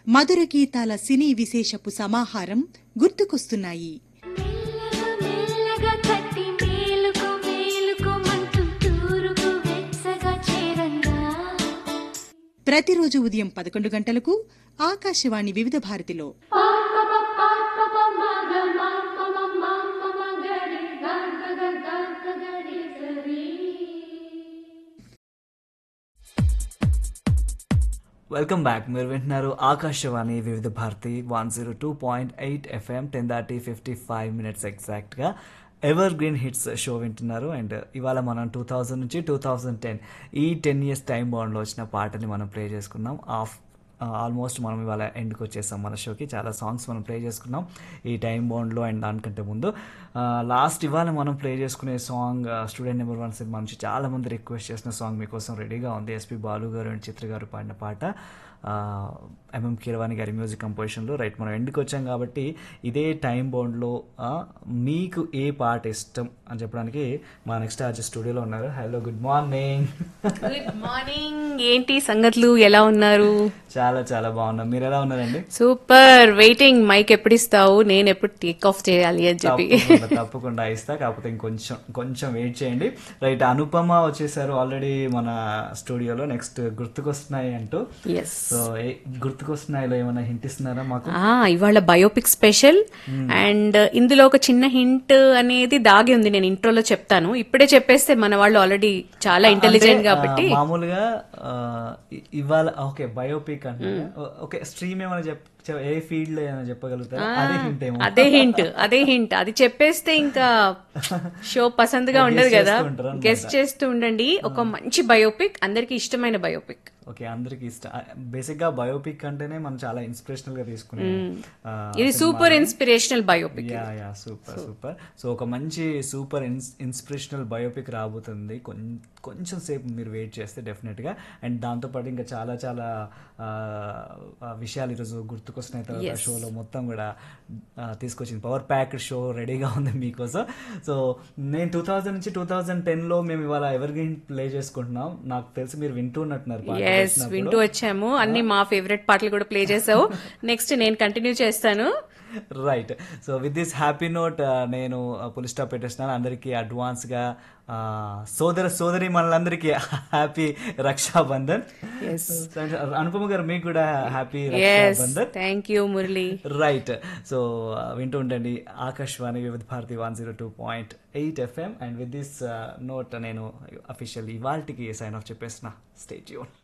మధుర గీతాల సినీ విశేషపు సమాహారం గుర్తుకొస్తున్నాయి. మెల్లగా మెల్లగా తట్టి మేలుకో మేలుకోమంటూ తూరుకు వెచ్చగా చేరంగా. ప్రతిరోజు ఉదయం 11 గంటలకు ఆకాశవాణి వివిధ భారతిలో. Welcome back. మీరు వింటున్నారు ఆకాశవాణి వివిధ భారతి 102.8 FM 10:55 ఎగ్జాక్ట్గా ఎవర్ గ్రీన్ హిట్స్ షో వింటున్నారు. అండ్ ఇవాళ మనం 2000 నుంచి 2010 ఈ 10 years టైం బౌండ్లో వచ్చిన పాటని మనం ప్లే చేసుకున్నాం. ఆల్మోస్ట్ మనం ఇవాళ ఎండ్కి వచ్చేసాం మన షోకి. చాలా సాంగ్స్ మనం ప్లే చేసుకున్నాం ఈ టైం బౌండ్లో. అండ్ దానికంటే ముందు లాస్ట్ ఇవాళ మనం ప్లే చేసుకునే సాంగ్ స్టూడెంట్ నెంబర్ 1 సినిమా నుంచి చాలామంది రిక్వెస్ట్ చేసిన సాంగ్ మీకోసం రెడీగా ఉంది. ఎస్పి బాలు గారు అండ్ చిత్ర గారు పాడిన పాట, ఎంఎం కీరవాణి గారి మ్యూజిక్ కంపోజిషన్లో. రైట్, మనం ఎండ్కి వచ్చాం కాబట్టి ఇదే టైం బౌండ్లో మీకు ఏ పాట ఇష్టం అని చెప్పడానికి మా నెక్స్ట్ ఆర్టిస్ట్ స్టూడియోలో ఉన్నారు. Hello, good morning. Good morning. ఏంటి సంగతులు, ఎలా ఉన్నారు? చాలా చాలా బాగున్నాం. మీరు ఎలా ఉన్నారండి? సూపర్. వెయిటింగ్, మైక్ ఎప్పుడు ఇస్తావు, నేను ఎప్పుడు టేక్ ఆఫ్ చేయాలి అని చెప్పి. తప్పకుండా ఇస్తా, కాకపోతే ఇంకొంచెం వెయిట్ చేయండి. రైట్, అనుపమ వచ్చేసారు ఆల్రెడీ మన స్టూడియోలో. నెక్స్ట్ గుర్తుకొస్తున్నాయి అంటూ. సో గుర్తుకొస్తున్నాయిలో ఏమైనా హింట్ ఇస్తున్నారా మాకు? ఇవాళ బయోపిక్ స్పెషల్ అండ్ ఇందులో ఒక చిన్న హింట్ అనేది దాగి ఉంది. నేను ఇంట్రోలో చెప్తాను, ఇప్పుడే చెప్పేస్తే మన వాళ్ళు ఆల్రెడీ చాలా ఇంటెలిజెంట్ కాబట్టి. మామూలుగా ఇవాళ ఓకే బయోపిక్ అంటే ఓకే, స్ట్రీమ్ ఏమైనా ఏ ఫీల్డ్ లో ఏమైనా చెప్పగలుగుతారా? అదే హింట్ అది చెప్పేస్తే ఇంకా షో పసందుగా ఉండదు కదా. గెస్ట్ చేస్తూ ఉండండి. ఒక మంచి బయోపిక్, అందరికి ఇష్టమైన బయోపిక్. ఓకే, అందరికి ఇష్టం. బేసిక్ గా బయోపిక్ అంటేనే మనం చాలా ఇన్స్పిరేషనల్ గా తీసుకున్నాం. ఇది super inspirational biopic. Super. So ఒక మంచి సూపర్ ఇన్స్పిరేషనల్ బయోపిక్ రాబోతుంది. కొంచెం సేపు మీరు వెయిట్ చేస్తే డెఫినెట్ గా. అండ్ దాంతోపాటు ఇంకా చాలా చాలా విషయాలు ఈరోజు గుర్తుకొస్తున్నాయి. తర్వాత షోలో మొత్తం కూడా తీసుకొచ్చింది. పవర్ ప్యాక్డ్ షో రెడీగా ఉంది మీకోసం. సో నేను 2000 నుంచి 2010లో మేము ఇవాళ ఎవర్ గ్రీన్ ప్లే చేసుకుంటున్నాం. నాకు తెలిసి మీరు వింటున్నట్టున్నారు. వింటూ వచ్చాము. అన్ని మా ఫేవరెట్ పాటలు కూడా ప్లే చేసావు. నెక్స్ట్ నేను కంటిన్యూ చేస్తాను. Right. So with this happy note నేను పుల్ స్టాప్ పెట్టేస్తున్నాను. అందరికీ అడ్వాన్స్ గా సోదరి మనలందరికీ హ్యాపీ రక్షాబంధన్. అనుపమ గారు మీకు కూడా happy Rakshabandhan. Thank you Murali. Right. So వింటూ ఉండండి ఆకాశవాణి వివిధ Bharati 102.8 FM. And with this note నేను official ఇవాల్టికి sign of చెప్పేస్తున్నా. Stay tune.